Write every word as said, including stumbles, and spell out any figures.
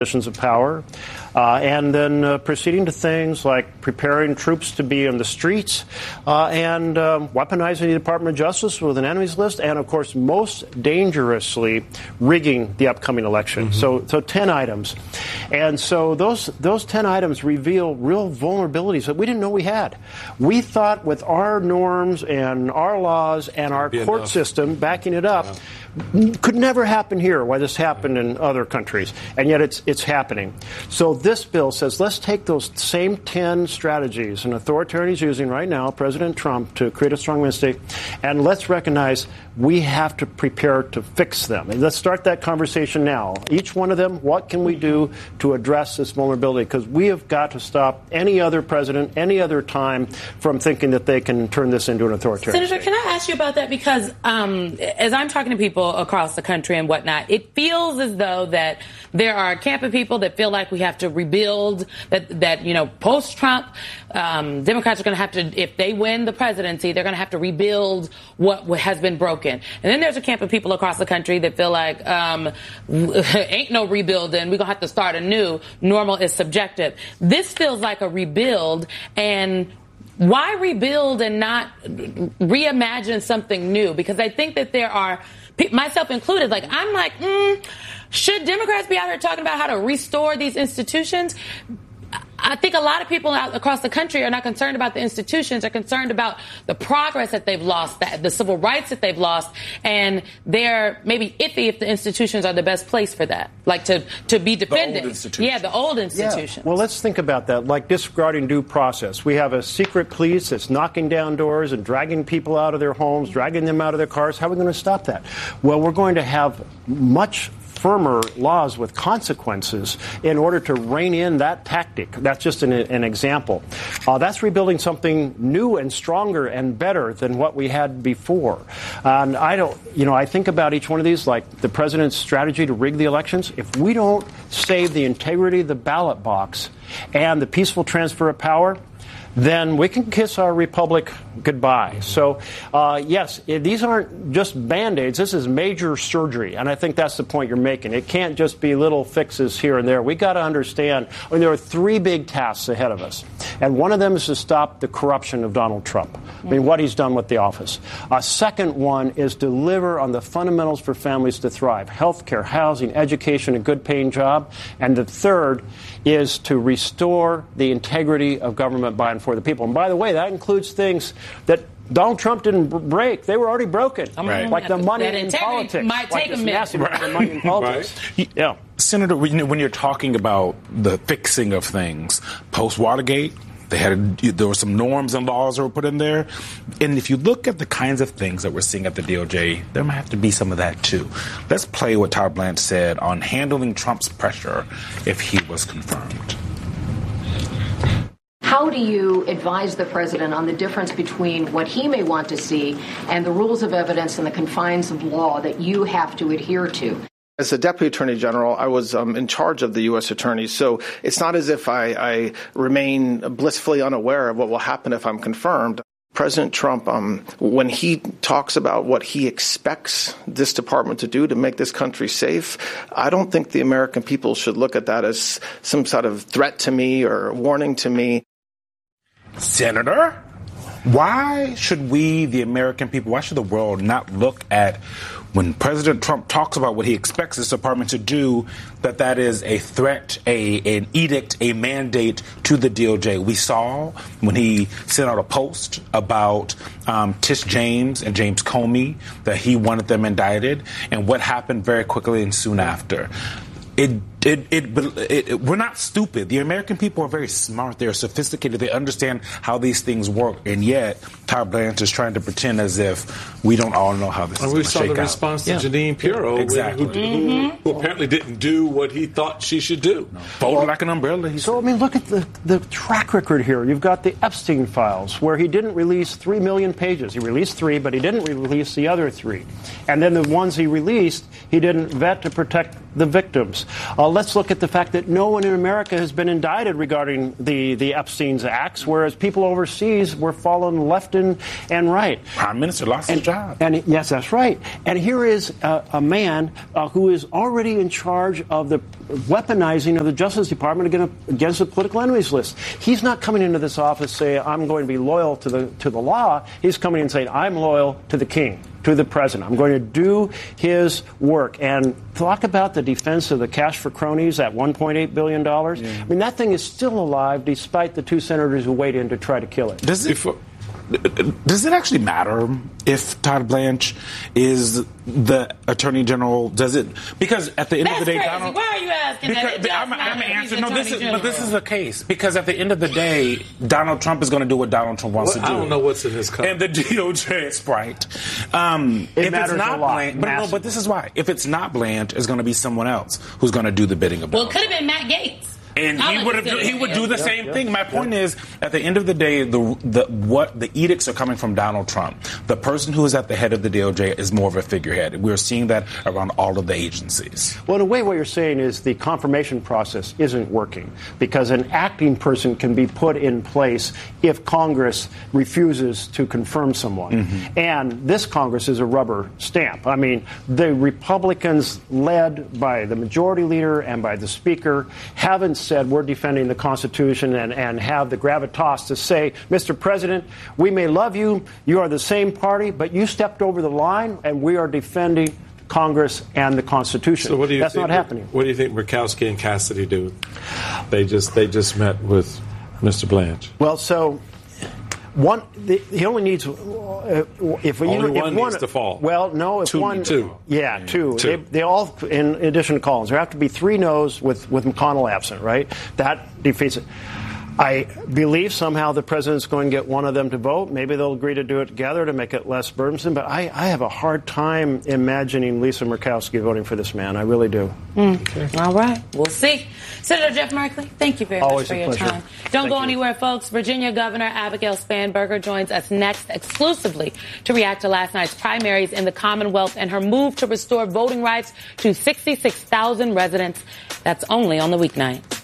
positions of power, uh, and then uh, proceeding to things like preparing troops to be on the streets uh, and um, weaponizing the Department of Justice with an enemies list, and, of course, most dangerously rigging the upcoming election. Mm-hmm. So, so ten items. And so those those ten items reveal real vulnerabilities that we didn't know we had. We thought with our norms and our laws and our court enough. system backing it up, yeah. could never happen here, why this happened in other countries. And yet it's it's happening. So this bill says let's take those same ten strategies an authoritarian is using right now, President Trump, to create a strong win state, and let's recognize we have to prepare to fix them. And let's start that conversation now. Each one of them, what can we do to address this vulnerability? Because we have got to stop any other president, any other time, from thinking that they can turn this into an authoritarian Senator, state. can I ask you about that? Because um, as I'm talking to people across the country and whatnot, it feels as though that there are a camp of people that feel like we have to rebuild, that, that you know, post-Trump, um, Democrats are going to have to, if they win the presidency, they're going to have to rebuild what has been broken. And then there's a camp of people across the country that feel like um, ain't no rebuilding, we're going to have to start anew. Normal is subjective. This feels like a rebuild, and why rebuild and not reimagine something new? Because I think that there are, myself included, like I'm like, mm, should Democrats be out here talking about how to restore these institutions? I think a lot of people out across the country are not concerned about the institutions. They're concerned about the progress that they've lost, that, the civil rights that they've lost, and they're maybe iffy if the institutions are the best place for that, like to, to be defended. The old institutions. Yeah, the old institutions. Yeah. Well, let's think about that, like disregarding due process. We have a secret police that's knocking down doors and dragging people out of their homes, dragging them out of their cars. How are we going to stop that? Well, we're going to have much firmer laws with consequences in order to rein in that tactic. That's just an, an example. Uh, that's rebuilding something new and stronger and better than what we had before. And I don't, you know, I think about each one of these like the president's strategy to rig the elections. If we don't save the integrity of the ballot box and the peaceful transfer of power, then we can kiss our republic goodbye. So, uh, yes, it, these aren't just Band-Aids. This is major surgery, and I think that's the point you're making. It can't just be little fixes here and there. We got to understand, I mean, there are three big tasks ahead of us, and one of them is to stop the corruption of Donald Trump. I mean, what he's done with the office. A second one is deliver on the fundamentals for families to thrive: health care, housing, education, a good-paying job. And the third is to restore the integrity of government by and for the people. And by the way, that includes things that Donald Trump didn't break. They were already broken. Right. Like the money that in politics. Might like take this a minute. massive amount of money in politics. Right. Yeah. Senator, when you're talking about the fixing of things, post-Watergate, They had there were some norms and laws that were put in there. And if you look at the kinds of things that we're seeing at the D O J, there might have to be some of that, too. Let's play what Todd Blanche said on handling Trump's pressure if he was confirmed. How do you advise the president on the difference between what he may want to see and the rules of evidence and the confines of law that you have to adhere to? As a deputy attorney general, I was um, in charge of the U S attorneys, so it's not as if I, I remain blissfully unaware of what will happen if I'm confirmed. President Trump, um, when he talks about what he expects this department to do to make this country safe, I don't think the American people should look at that as some sort of threat to me or warning to me. Senator, why should we, the American people, why should the world not look at when President Trump talks about what he expects this department to do, that that is a threat, a an edict, a mandate to the D O J? We saw when he sent out a post about um, Tish James and James Comey that he wanted them indicted, and what happened very quickly and soon after. It, it, it, it, it, we're not stupid. The American people are very smart. They're sophisticated. They understand how these things work. And yet, Todd Blanche is trying to pretend as if we don't all know how this and is going to shake out. we saw the response to yeah. Jeanine Pirro, yeah, exactly. who, mm-hmm. who, who apparently didn't do what he thought she should do. No. Folded like an umbrella. He so, said. I mean, look at the, the track record here. You've got the Epstein files, where he didn't release three million pages. He released three, but he didn't release the other three. And then the ones he released, he didn't vet to protect the victims. A Well, let's look at the fact that no one in America has been indicted regarding the, the Epstein's acts, whereas people overseas were falling left and, and right. Prime Minister lost and, his job. And yes, that's right. And here is a, a man uh, who is already in charge of the weaponizing of the Justice Department against, against the political enemies list. He's not coming into this office saying, I'm going to be loyal to the to the law. He's coming in saying, I'm loyal to the king, to the president. I'm going to do his work. And talk about the defense of the cash for cronies at one point eight billion dollars. Yeah. I mean, that thing is still alive despite the two senators who weighed in to try to kill it. Does it, does it actually matter if Todd Blanche is the Attorney General? Does it? Because at the end That's of the day, crazy. Donald. Why are you asking because, that? I'm, I'm answering. No, this is, General. but this is the case. Because at the end of the day, Donald Trump is going to do what Donald Trump wants well, to do. I don't know what's in his cup. And the D O J is right. Um, it if matters it's not a lot. Blanche, but no, but this is why. If it's not Blanche, it's going to be someone else who's going to do the bidding of well, Donald. Well, it could have been Matt Gaetz. And he would have, he would do the yep, same yep, thing. My yep. point is, at the end of the day, the the what the edicts are coming from Donald Trump. The person who is at the head of the D O J is more of a figurehead. We're seeing that around all of the agencies. Well, in a way, what you're saying is the confirmation process isn't working because an acting person can be put in place if Congress refuses to confirm someone. Mm-hmm. And this Congress is a rubber stamp. I mean, the Republicans, led by the majority leader and by the Speaker, haven't said we're defending the Constitution and, and have the gravitas to say, Mister President, we may love you, you are the same party, but you stepped over the line and we are defending Congress and the Constitution. So what do you That's think, not happening. What do you think Murkowski and Cassidy do? They just they just met with Mister Blanche. Well, so one, the, he only needs uh, if only you, one if needs one, to fall. Well, no, if two, one, two, yeah, two. two. They, they all, in addition to Collins, there have to be three no's with with McConnell absent, right? That defeats it. I believe somehow the president's going to get one of them to vote. Maybe they'll agree to do it together to make it less burdensome. But I, I have a hard time imagining Lisa Murkowski voting for this man. I really do. Mm. Okay. All right. We'll see. Senator Jeff Merkley, thank you very Always much for your pleasure. time. Don't Thank go you. anywhere, folks. Virginia Governor Abigail Spanberger joins us next exclusively to react to last night's primaries in the Commonwealth and her move to restore voting rights to sixty-six thousand residents. That's only on the weeknight.